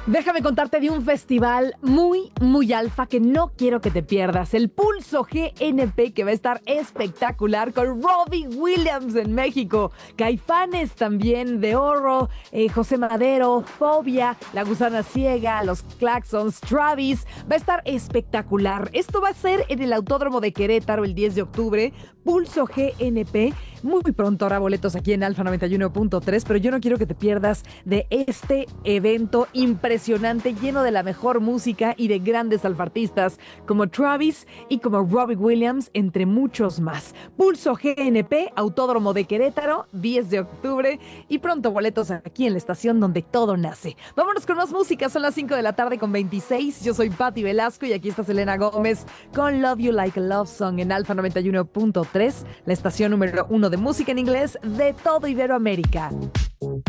Déjame contarte de un festival muy alfa que no quiero que te pierdas. El Pulso GNP, que va a estar espectacular, con Robbie Williams en México. Caifanes también, de Oro, José Madero, Fobia, La Gusana Ciega, Los Claxons, Travis. Va a estar espectacular. Esto va a ser en el Autódromo de Querétaro el 10 de octubre. Pulso GNP. Muy pronto habrá boletos aquí en Alfa 91.3, pero yo no quiero que te pierdas de este evento impresionante, lleno de la mejor música y de grandes alfartistas como Travis y como Robbie Williams, entre muchos más. Pulso GNP, Autódromo de Querétaro, 10 de octubre, y pronto boletos aquí en la estación donde todo nace. Vámonos con más música, son las 5 de la tarde con 26. Yo soy Patti Velasco y aquí está Selena Gómez con Love You Like a Love Song en Alfa 91.3, la estación número 1 de música en inglés de todo Iberoamérica.